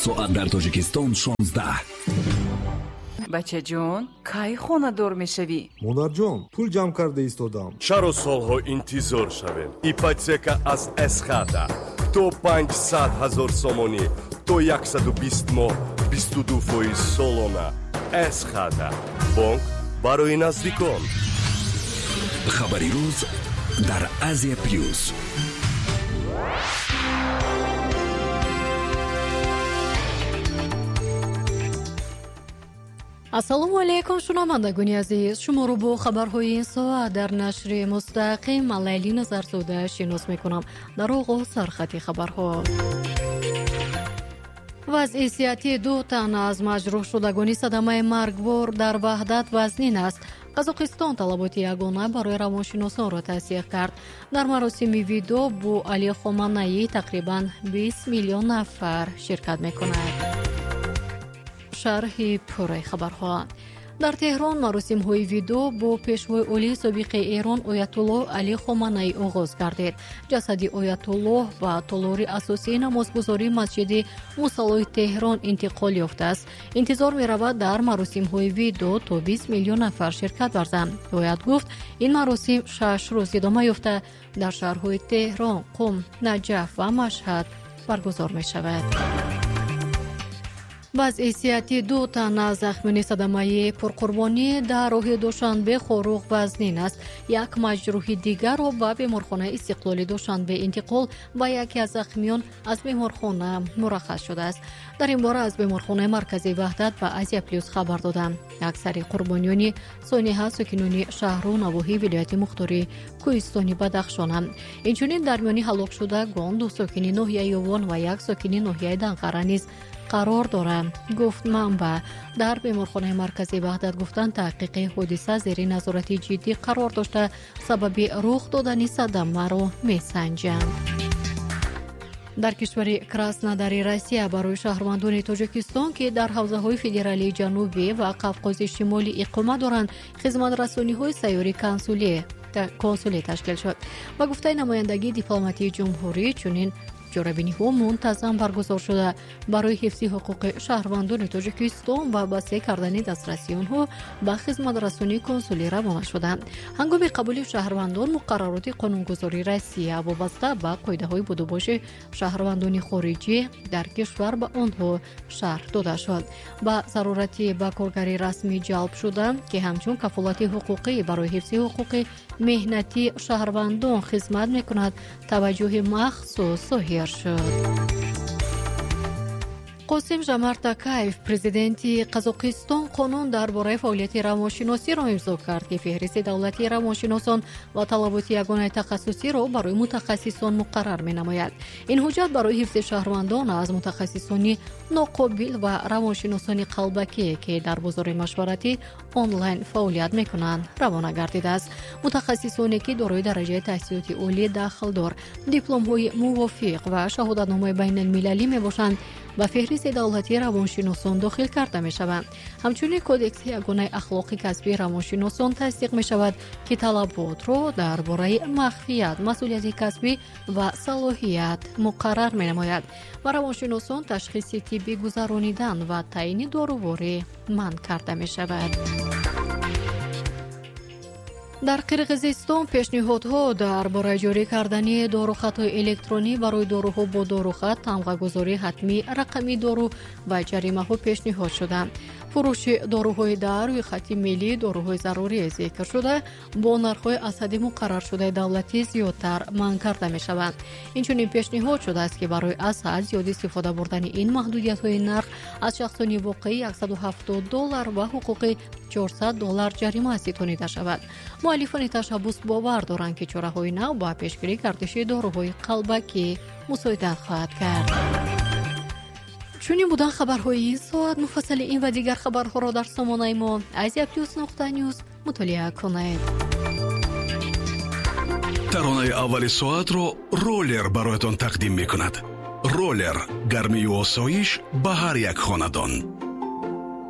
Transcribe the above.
ساعت در تاجیکستان 16. بچه جون کی خونه دور میشوی؟ مادر جان پول جمع کرده ایستادم. چرا سالها انتظار شویم؟ ایپاتека از اسخادا تو 500,000 сомони то 120 моҳ 22% солона. اسخادا бонк барои наздикон. خبری روز در آسیا پلیوس. ассалому алайкум шунавандагони азиз, шуморо бо хабарҳои ин соат дар нашри мустақим Лайли Назарзода шинос мекунам. дар оғоз сархати хабарҳо. вазъияти ду тан аз маҷрӯҳшудагони садамаи маргбор дар ваҳдат вазнин аст. Қазоқистон талаботи ягона барои равоншиносонро тасдиқ кард. дар маросими видео бо Али Хоманаӣ тақрибан 20 миллион нафар ширкат мекунад. шарҳи пурраи хабарҳо. дар теҳрон маросимҳои видео бо пешвои олии собиқи Эрон Оятуллоҳ Али Хоманаӣ оғоз гардид. ҷасади Оятуллоҳ ба толори асосии намозгузории масҷиди Мусаллои Теҳрон интиқол ёфтааст. интизор меравад дар маросимҳои видео то 20 миллион нафар ширкат варзанд. бояд гуфт ин маросим 6 рӯз идома ёфта дар шаҳрҳои Теҳрон, Қум, Наҷаф ва Машҳад баргузор мешавад. вазъияти ду тан аз захмини садамаи пурқурбонӣ дар роҳи Душанбе Хоруғ вазнин аст. як маҷрӯҳи дигарро ба беморхонаи Истиқлоли Душанбе интиқол ва яке аз захмиён аз беморхона мураххас шудааст. дар ин бора аз беморхонаи марказии ваҳдат ба Азия Плюс хабар доданд. аксари қурбониёни сониҳа сокинони шаҳру навоҳии вилояти мухтории Кӯҳистони Бадахшонанд. инчунин дар миёни ҳалок шудагон ду сокини ноҳияи Ёвон ва як сокини ноҳияи Данқара низ қарор дорад, гуфт манба. дар беморхонаи марказии ваҳдат гуфтанд таҳқиқи ҳодиса зери назорати ҷиддӣ қарор дошта сабаби рух додани садамаро месанҷанд. дар кишвари Краснодари Россия барои шаҳрвандони Тоҷикистон ки дар ҳавзаҳои федералии ҷанубӣ ва Қавқози шимолӣ иқомат доранд хизматрасониҳои сайёри консулӣ ташкил шуд. ба гуфтаи намояндагии дипломатии ҷумҳурӣ чунин ҷорабиниҳо мунтазам баргузор шуда барои ҳифзи ҳуқуқи шаҳрвандони Тоҷикистон ва басе кардани дастрасии онҳо ба хизматрасонии консулӣ равона шуданд. ҳангоми қабули шаҳрвандон муқаррароти қонунгузории Россия вобаста ба қоидаҳои будубоши шаҳрвандони хориҷӣ дар кишвар ба онҳо шарҳ дода шуд. ба зарурати ба коргари расмӣ ҷалб шуда ки ҳамчун кафолати ҳуқуқӣ барои ҳифзи ҳуқуқи меҳнати шаҳрвандон хизмат мекунад таваҷҷӯҳи махсус соҳир шуд. Қосим Жомарт-Токаев президенти Қазоқистон қонун дар бораи фаъолияти равоншиносиро имзо кард ки феҳристи давлатии равоншиносон ва талаботи ягонаи тахассусиро барои мутахассисон муқаррар менамояд. ин ҳуҷҷат барои ҳифзи шаҳрвандон аз мутахассисони ноқобил ва равоншиносони қалбакӣ ки дар бозори машваратӣ онлайн фаъолият мекунанд равона гардидааст. мутахассисоне ки дорои дараҷаи таҳсилоти олӣ дахлдор, дипломҳои мувофиқ ва шаҳодатномаи байналмилалӣ мебошанд ба феҳристи давлатии равоншиносон дохил карда мешаванд. ҳамчунин кодекси ягонаи ахлоқи касбии равоншиносон тасдиқ мешавад ки талаботро дар бораи махфият, масъулияти касбӣ ва салоҳият муқаррар менамояд ва равоншиносон ташхиси тиббӣ гузаронидан ва таъини доруворӣ манъ карда мешавад. дар Қирғизистон пешниҳодҳо дар бораи ҷорӣ кардани дорухатҳои электронӣ барои доруҳо бо дорухат, тамғагузории ҳатмии рақамии дору ва ҷаримаҳо пешниҳод шуданд. фурӯши доруҳои дар рӯи хатти миллии доруҳои зарурӣ зикр шуда бо нархҳои аз ҳадди муқарраршудаи давлатӣ зиёдтар манъ карда мешаванд. инчунин пешниҳод шудааст ки барои аз ҳад зиёд истифода бурдани ин маҳдудиятҳои нарх аз шахсони воқеӣ $170 ва ҳуқуқи $400 ҷарима ситонида шавад. муаллифони ташаббус бовар доранд ки чораҳои нав ба пешгирии гардиши доруҳои қалбакӣ мусоидат хоҳад кард. чунин будан хабарҳои ин соат. муфассали ин ва дигар хабарҳоро дар сомонаи мо aziaplus.news мутолиа кунед. таронаи аввали соатро ролер бароятон тақдим мекунад. ролер гармию осоиш ба ҳар як хонадон.